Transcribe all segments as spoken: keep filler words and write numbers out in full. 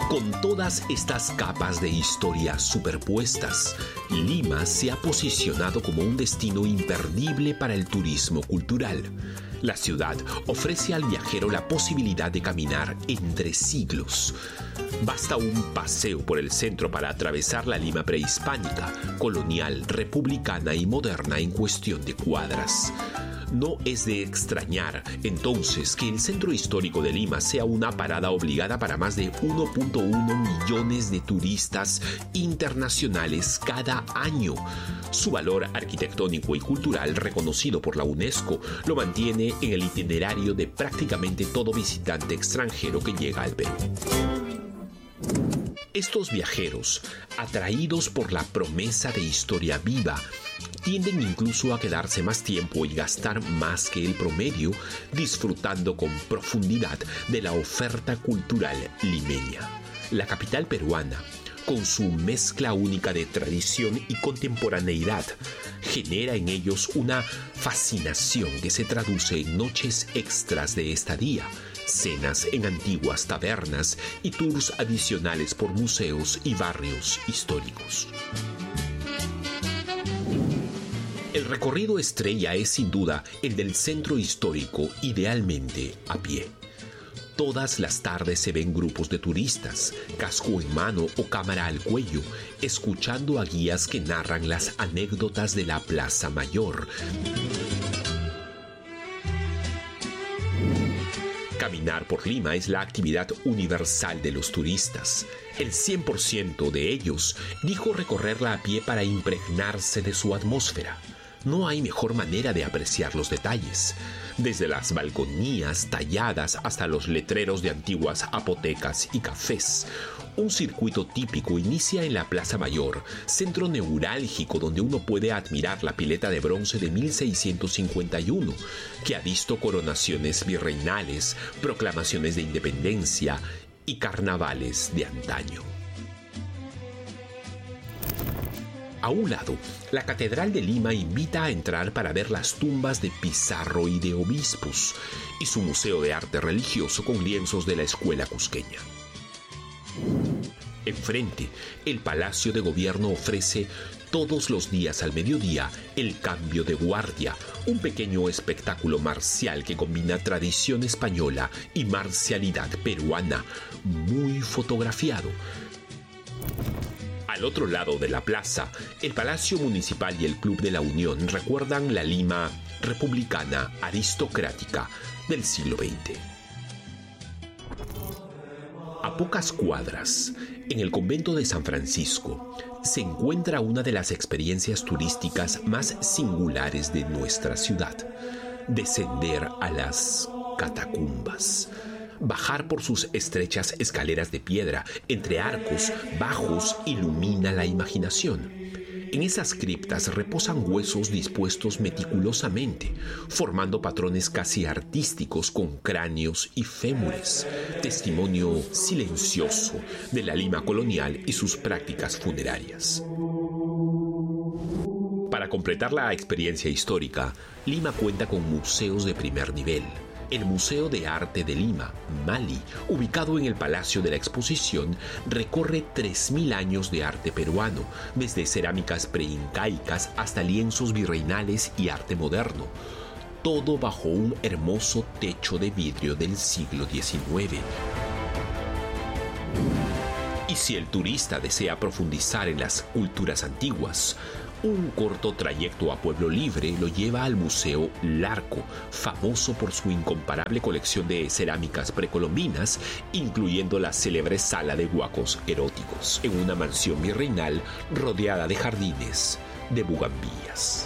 Con todas estas capas de historia superpuestas, Lima se ha posicionado como un destino imperdible para el turismo cultural. La ciudad ofrece al viajero la posibilidad de caminar entre siglos. Basta un paseo por el centro para atravesar la Lima prehispánica, colonial, republicana y moderna en cuestión de cuadras. No es de extrañar, entonces, que el centro histórico de Lima sea una parada obligada para más de uno punto uno millones de turistas internacionales cada año. Su valor arquitectónico y cultural, reconocido por la UNESCO, lo mantiene en el itinerario de prácticamente todo visitante extranjero que llega al Perú. Estos viajeros, atraídos por la promesa de historia viva, tienden incluso a quedarse más tiempo y gastar más que el promedio, disfrutando con profundidad de la oferta cultural limeña. La capital peruana, con su mezcla única de tradición y contemporaneidad, genera en ellos una fascinación que se traduce en noches extras de estadía, cenas en antiguas tabernas y tours adicionales por museos y barrios históricos. El recorrido estrella es sin duda el del centro histórico, idealmente a pie. Todas las tardes se ven grupos de turistas, casco en mano o cámara al cuello, escuchando a guías que narran las anécdotas de la Plaza Mayor. Caminar por Lima es la actividad universal de los turistas. El cien por ciento de ellos dijo recorrerla a pie para impregnarse de su atmósfera. No hay mejor manera de apreciar los detalles, desde las balconías talladas hasta los letreros de antiguas apotecas y cafés. Un circuito típico inicia en la Plaza Mayor, centro neurálgico donde uno puede admirar la pileta de bronce de mil seiscientos cincuenta y uno, que ha visto coronaciones virreinales, proclamaciones de independencia y carnavales de antaño. A un lado, la Catedral de Lima invita a entrar para ver las tumbas de Pizarro y de obispos, y su Museo de Arte Religioso con lienzos de la Escuela Cusqueña. Enfrente, el Palacio de Gobierno ofrece todos los días al mediodía el cambio de guardia, un pequeño espectáculo marcial que combina tradición española y marcialidad peruana, muy fotografiado. Al otro lado de la plaza, el Palacio Municipal y el Club de la Unión recuerdan la Lima republicana aristocrática del siglo veinte. A pocas cuadras, en el convento de San Francisco, se encuentra una de las experiencias turísticas más singulares de nuestra ciudad: descender a las catacumbas. Bajar por sus estrechas escaleras de piedra entre arcos bajos ilumina la imaginación. En esas criptas reposan huesos dispuestos meticulosamente, formando patrones casi artísticos con cráneos y fémures, testimonio silencioso de la Lima colonial y sus prácticas funerarias. Para completar la experiencia histórica, Lima cuenta con museos de primer nivel. El Museo de Arte de Lima, Mali, ubicado en el Palacio de la Exposición, recorre tres mil años de arte peruano, desde cerámicas preincaicas hasta lienzos virreinales y arte moderno, todo bajo un hermoso techo de vidrio del siglo diecinueve. Y si el turista desea profundizar en las culturas antiguas, un corto trayecto a Pueblo Libre lo lleva al Museo Larco, famoso por su incomparable colección de cerámicas precolombinas, incluyendo la célebre sala de huacos eróticos, en una mansión virreinal rodeada de jardines de bugambillas.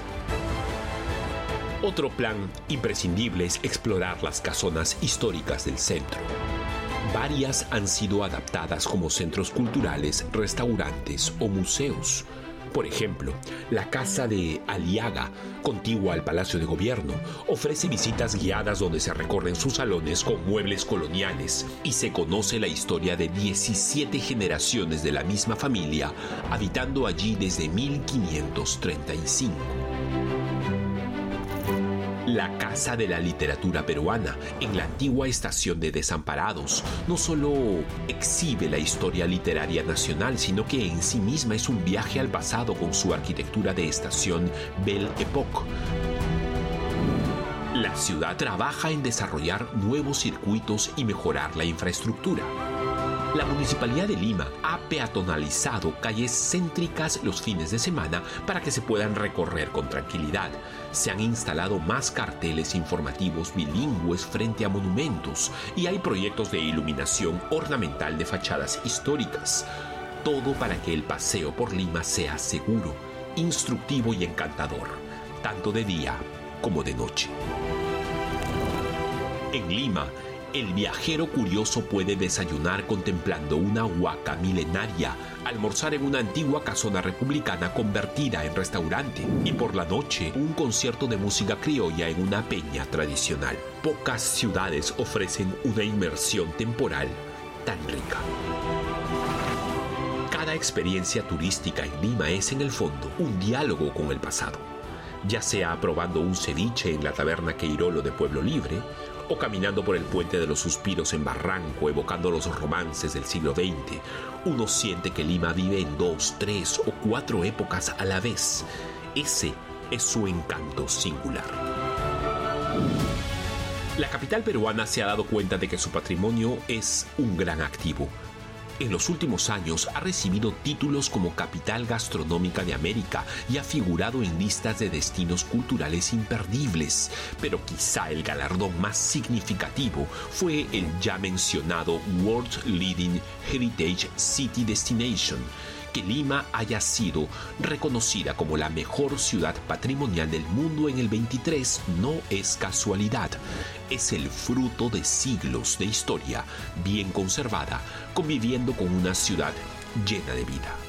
Otro plan imprescindible es explorar las casonas históricas del centro. Varias han sido adaptadas como centros culturales, restaurantes o museos. Por ejemplo, la Casa de Aliaga, contigua al Palacio de Gobierno, ofrece visitas guiadas donde se recorren sus salones con muebles coloniales y se conoce la historia de diecisiete generaciones de la misma familia habitando allí desde mil quinientos treinta y cinco. La Casa de la Literatura Peruana, en la antigua estación de Desamparados, no solo exhibe la historia literaria nacional, sino que en sí misma es un viaje al pasado con su arquitectura de estación Belle Époque. La ciudad trabaja en desarrollar nuevos circuitos y mejorar la infraestructura. La Municipalidad de Lima ha peatonalizado calles céntricas los fines de semana para que se puedan recorrer con tranquilidad. Se han instalado más carteles informativos bilingües frente a monumentos y hay proyectos de iluminación ornamental de fachadas históricas. Todo para que el paseo por Lima sea seguro, instructivo y encantador, tanto de día como de noche. En Lima, el viajero curioso puede desayunar contemplando una huaca milenaria, almorzar en una antigua casona republicana convertida en restaurante y por la noche un concierto de música criolla en una peña tradicional. Pocas ciudades ofrecen una inmersión temporal tan rica. Cada experiencia turística en Lima es en el fondo un diálogo con el pasado, ya sea probando un ceviche en la taberna Queirolo de Pueblo Libre, o caminando por el Puente de los Suspiros en Barranco, evocando los romances del siglo veinte, uno siente que Lima vive en dos, tres o cuatro épocas a la vez. Ese es su encanto singular. La capital peruana se ha dado cuenta de que su patrimonio es un gran activo. En los últimos años ha recibido títulos como Capital Gastronómica de América y ha figurado en listas de destinos culturales imperdibles, pero quizá el galardón más significativo fue el ya mencionado World Leading Heritage City Destination. Que Lima haya sido reconocida como la mejor ciudad patrimonial del mundo en el veintitrés no es casualidad. Es el fruto de siglos de historia bien conservada, conviviendo con una ciudad llena de vida.